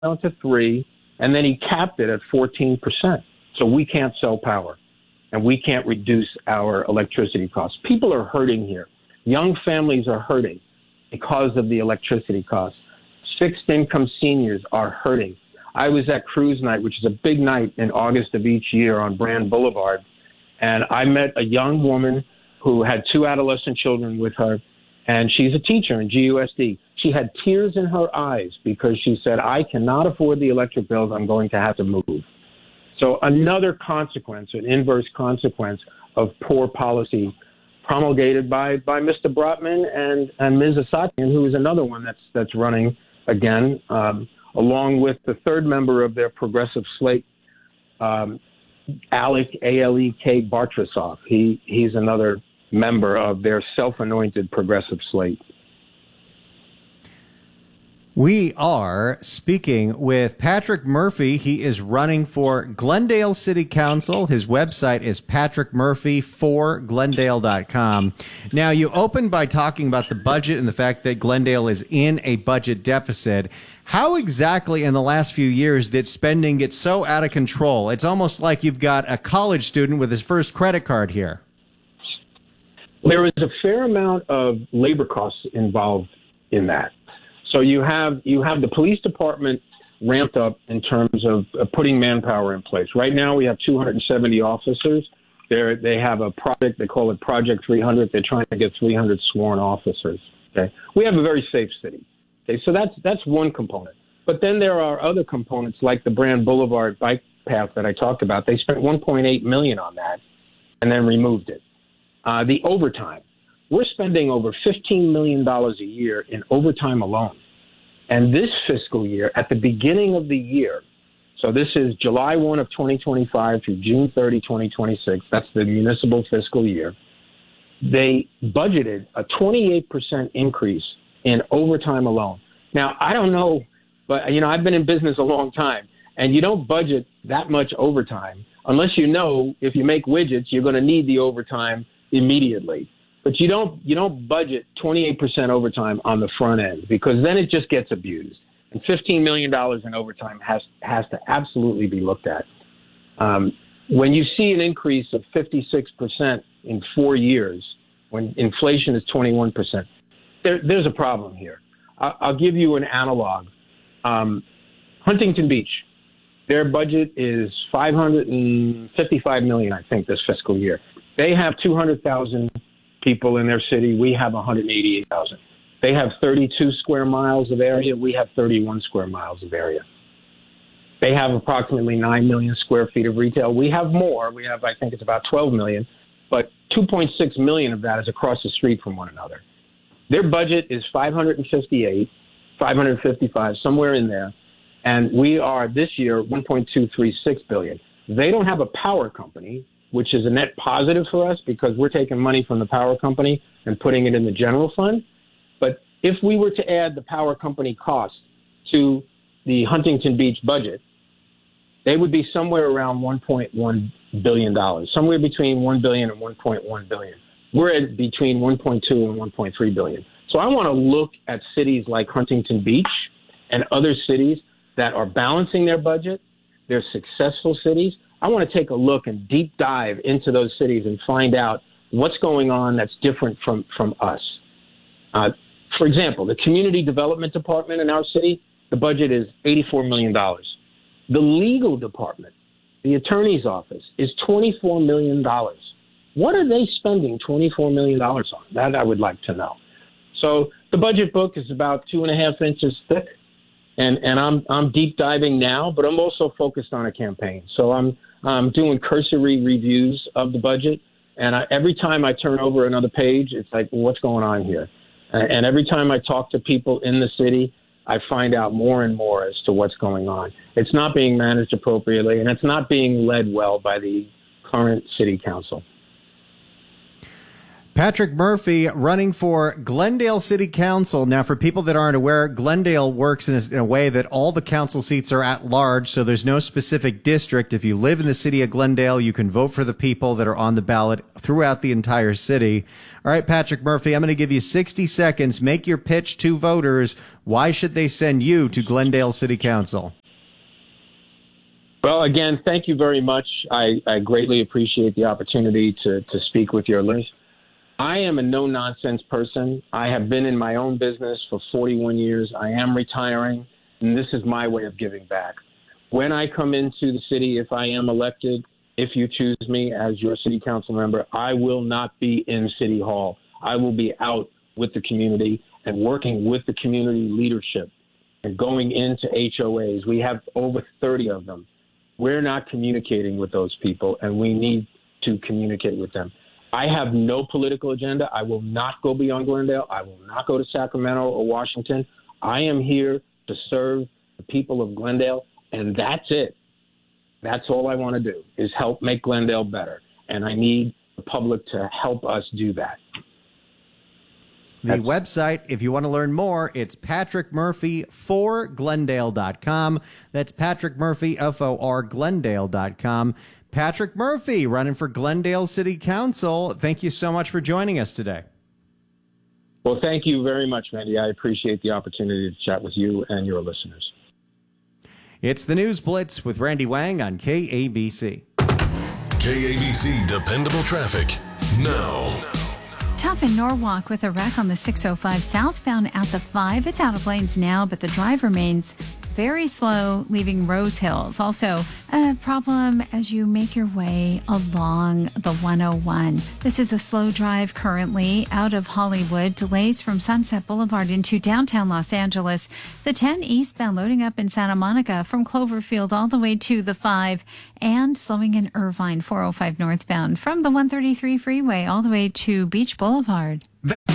down to 3%, and then he capped it at 14%. So we can't sell power, and we can't reduce our electricity costs. People are hurting here. Young families are hurting because of the electricity costs. Fixed-income seniors are hurting. I was at Cruise Night, which is a big night in August of each year on Brand Boulevard, and I met a young woman who had 2 adolescent children with her, and she's a teacher in GUSD. She had tears in her eyes because she said, I cannot afford the electric bills. I'm going to have to move. So another consequence, an inverse consequence of poor policy promulgated by Mr. Brotman and Ms. Asatian, who is another one that's running again, along with the third member of their progressive slate, Alek, A-L-E-K Bartrasov. He's another member of their self-anointed progressive slate. We are speaking with Patrick Murphy. He is running for Glendale City Council. His website is patrickmurphy4glendale.com. Now, you opened by talking about the budget and the fact that Glendale is in a budget deficit. How exactly in the last few years did spending get so out of control? It's almost like you've got a college student with his first credit card here. There is a fair amount of labor costs involved in that. So you have the police department ramped up in terms of putting manpower in place. Right now we have 270 officers. They have a project, they call it Project 300. They're trying to get 300 sworn officers. Okay, we have a very safe city. Okay, so that's one component. But then there are other components like the Brand Boulevard bike path that I talked about. They spent $1.8 million on that and then removed it. The overtime. We're spending over $15 million a year in overtime alone. And this fiscal year, at the beginning of the year, so this is July 1 of 2025 through June 30, 2026, that's the municipal fiscal year, they budgeted a 28% increase in overtime alone. Now, I don't know, but, I've been in business a long time, and you don't budget that much overtime unless you know if you make widgets, you're going to need the overtime immediately. But you don't budget 28% overtime on the front end because then it just gets abused. And $15 million in overtime has to absolutely be looked at. When you see an increase of 56% in 4 years, when inflation is 21%, there's a problem here. I'll give you an analog. Huntington Beach, their budget is $555 million, I think, this fiscal year. They have 200,000 people in their city. We have 188,000. They have 32 square miles of area. We have 31 square miles of area. They have approximately 9 million square feet of retail. We have more. We have, I think it's about 12 million, but 2.6 million of that is across the street from one another. Their budget is 558, 555, somewhere in there. And we are this year 1.236 billion. They don't have a power company, which is a net positive for us because we're taking money from the power company and putting it in the general fund. But if we were to add the power company cost to the Huntington Beach budget, they would be somewhere around $1.1 billion, somewhere between $1 billion and $1.1 billion. We're at between 1.2 and 1.3 billion. So I want to look at cities like Huntington Beach and other cities that are balancing their budget. They're successful cities. I want to take a look and deep dive into those cities and find out what's going on that's different from us. For example, the Community Development Department in our city, the budget is $84 million. The legal department, the attorney's office, is $24 million. What are they spending $24 million on? That I would like to know. So the budget book is about 2.5 inches thick, and I'm deep diving now, but I'm also focused on a campaign. So I'm doing cursory reviews of the budget, and every time I turn over another page, it's like, well, what's going on here? And every time I talk to people in the city, I find out more and more as to what's going on. It's not being managed appropriately, and it's not being led well by the current city council. Patrick Murphy running for Glendale City Council. Now, for people that aren't aware, Glendale works in a way that all the council seats are at large, so there's no specific district. If you live in the city of Glendale, you can vote for the people that are on the ballot throughout the entire city. All right, Patrick Murphy, I'm going to give you 60 seconds. Make your pitch to voters. Why should they send you to Glendale City Council? Well, again, thank you very much. I greatly appreciate the opportunity to speak with your listeners. I am a no-nonsense person. I have been in my own business for 41 years. I am retiring, and this is my way of giving back. When I come into the city, if I am elected, if you choose me as your city council member, I will not be in City Hall. I will be out with the community and working with the community leadership and going into HOAs. We have over 30 of them. We're not communicating with those people, and we need to communicate with them. I have no political agenda. I will not go beyond Glendale. I will not go to Sacramento or Washington. I am here to serve the people of Glendale, and that's it. That's all I want to do is help make Glendale better, and I need the public to help us do that. The website, if you want to learn more, it's patrickmurphy4glendale.com. That's Patrick Murphy, F-O-R, Glendale.com. Patrick Murphy, running for Glendale City Council. Thank you so much for joining us today. Well, thank you very much, Randy. I appreciate the opportunity to chat with you and your listeners. It's the News Blitz with Randy Wang on KABC. KABC Dependable Traffic now. Tough in Norwalk with a wreck on the 605 southbound out the 5. It's out of lanes now, but the drive remains very slow, leaving Rose Hills. Also, a problem as you make your way along the 101. This is a slow drive currently out of Hollywood. Delays from Sunset Boulevard into downtown Los Angeles. The 10 eastbound loading up in Santa Monica from Cloverfield all the way to the 5. And slowing in Irvine, 405 northbound from the 133 freeway all the way to Beach Boulevard.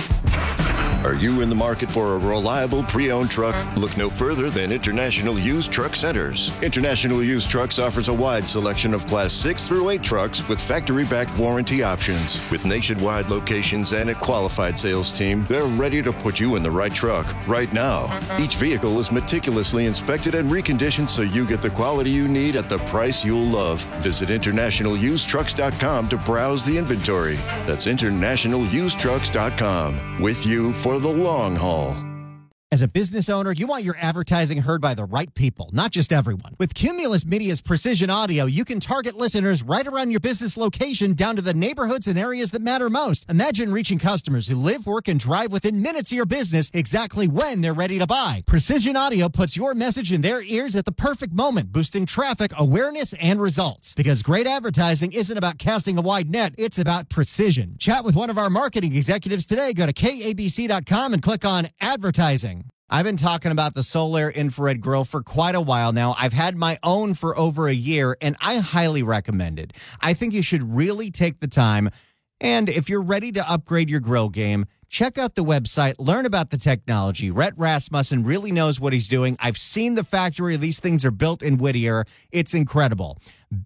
Are you in the market for a reliable pre-owned truck? Look no further than International Used Truck Centers. International Used Trucks offers a wide selection of Class 6 through 8 trucks with factory-backed warranty options. With nationwide locations and a qualified sales team, they're ready to put you in the right truck right now. Each vehicle is meticulously inspected and reconditioned so you get the quality you need at the price you'll love. Visit InternationalUsedTrucks.com to browse the inventory. That's InternationalUsedTrucks.com. With you for the long haul. As a business owner, you want your advertising heard by the right people, not just everyone. With Cumulus Media's Precision Audio, you can target listeners right around your business location down to the neighborhoods and areas that matter most. Imagine reaching customers who live, work, and drive within minutes of your business exactly when they're ready to buy. Precision Audio puts your message in their ears at the perfect moment, boosting traffic, awareness, and results. Because great advertising isn't about casting a wide net, it's about precision. Chat with one of our marketing executives today. Go to KABC.com and click on Advertising. I've been talking about the Solaire infrared grill for quite a while now. I've had my own for over a year, and I highly recommend it. I think you should really take the time, and if you're ready to upgrade your grill game, check out the website, learn about the technology. Rhett Rasmussen really knows what he's doing. I've seen the factory. These things are built in Whittier. It's incredible.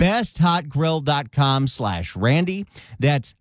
BestHotGrill.com/Randy. That's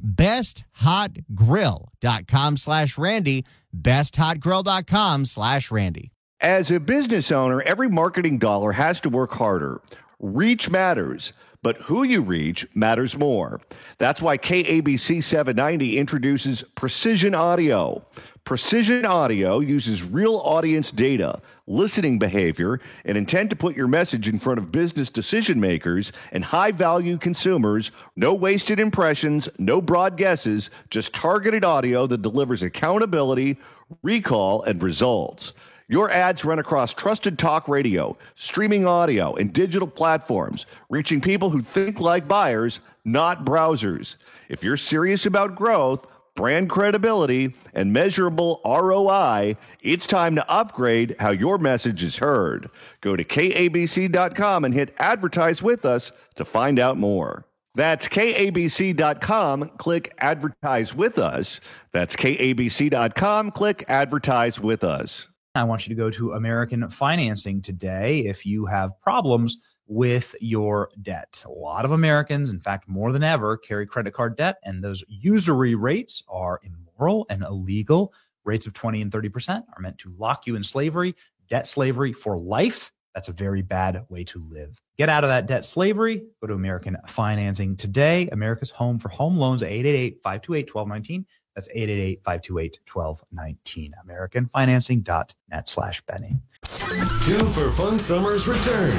BestHotGrill.com/Randy. BestHotGrill.com/Randy. As a business owner, every marketing dollar has to work harder. Reach matters, but who you reach matters more. That's why KABC 790 introduces Precision Audio. Precision Audio uses real audience data, listening behavior, and intent to put your message in front of business decision makers and high-value consumers. No wasted impressions, no broad guesses, just targeted audio that delivers accountability, recall, and results. Your ads run across trusted talk radio, streaming audio, and digital platforms, reaching people who think like buyers, not browsers. If you're serious about growth, brand credibility, and measurable ROI, it's time to upgrade how your message is heard. Go to KABC.com and hit Advertise with Us to find out more. That's KABC.com, click Advertise with Us. That's KABC.com, click Advertise with Us. I want you to go to American Financing today if you have problems with your debt. A lot of Americans, in fact, more than ever, carry credit card debt, and those usury rates are immoral and illegal. Rates of 20 and 30% are meant to lock you in slavery, debt slavery for life. That's a very bad way to live. Get out of that debt slavery. Go to American Financing today. America's home for home loans, 888-528-1219. That's 888-528-1219. AmericanFinancing.net/Benny. 2 for Fun Summer's return.